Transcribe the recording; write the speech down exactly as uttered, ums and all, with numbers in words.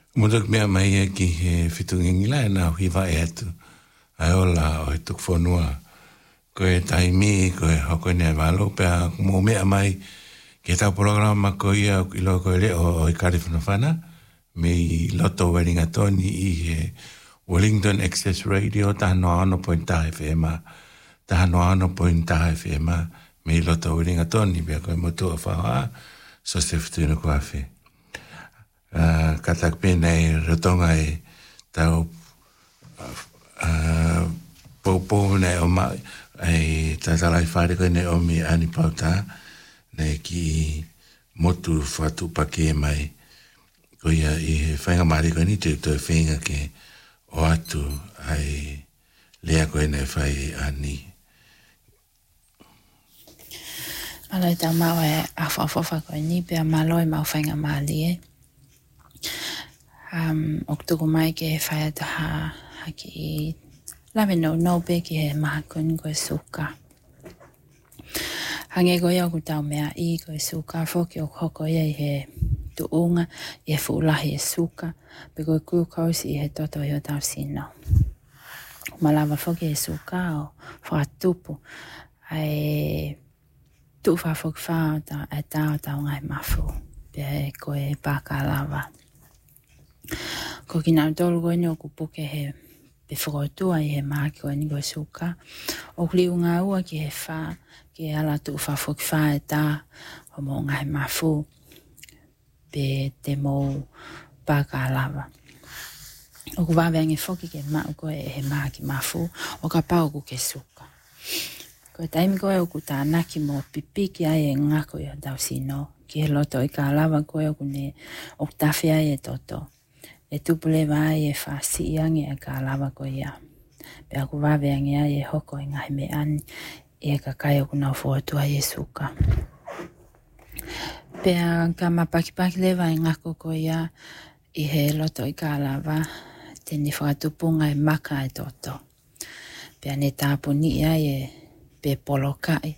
Mudak mea mai e ki he whitungingila e nā hiwa e atu. Ai ola o he tuk whanua. Ko e taimi, ko e hoko nea walo, pia mō mea mai ki tau programa ko ia i loko e leo o i kari whanawhana, me i loto weringa toni i he Wellington Access Radio, taha noa ano point taha F M, taha noa ano point taha F M, me i loto weringa toni, pia ko e motu a whaoa, so se whituna kua whi. Uh, katak pēnei rotonga e tau uh, pōpō nei o mai e tatalai whāreko nei o mi ani pauta nei ki motu whatu pake mai ko ia i whainga mariko ni te toi whainga ke o atu ai lea koe nei whai ani. Aloi tau mau e awhawhawha koe ni pia maloi mau whainga mali e. Um, ok tuku mai ke he whaia taha haki i lawe no no pe ki he mahakun koe suka. Hange koe au ku tau mea i koe suka, whoki o hoko ia i he tuunga, i he fuulahi e suka, pe koe glucose i he toto i o tau sino. Malawa whoki e suka o whakatupu, ai tu wha whoki whao ta, e tau tau ngai mafu, pe koe paka lawa. Ko ki nau tolu koe ni o kupuke he pe whakautua i he maki koe ni koe suka. O kli unga ua ki he wha, ki ala tu wha whoki wha e tā, ho mō ngai mafu, pe te mō paka lava. O ku wawengi whoki ke mau koe e he maki mafu, o ka pau ku ke suka. Koe taimi koe o ku tā naki mō pipiki ai e ngako i o tau sino, ki he loto i ka lava koe o ku ne o tawhi ai e toto. E tupule vai e whasi iangi e ka lawa ko ia. Pea ku waweangi ai e hoko i ngahi me ani e ka kai o kuna ufuatua i e suka. Pea ka mapakipaki lewa i ngako ko ia i he loto i ka lawa teni whakatupunga e maka e toto. Pea ne tāpuni ai e pe polokai